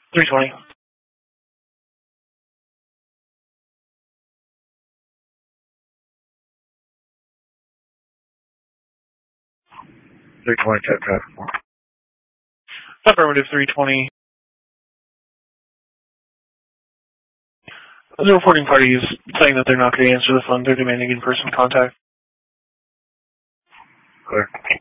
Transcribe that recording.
320. 320, check traffic. Affirmative 320. The reporting party is saying that they're not going to answer the phone. They're demanding in-person contact. Clear.